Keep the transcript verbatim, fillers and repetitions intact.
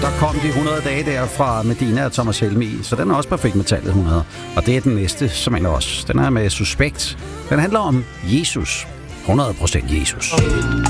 der kom de hundrede dage der fra Medina og Thomas Helmig, så den er også perfekt med tallet hundrede. Og det er den næste, som er også. Den er med Suspekt. Den handler om Jesus. hundrede procent Jesus.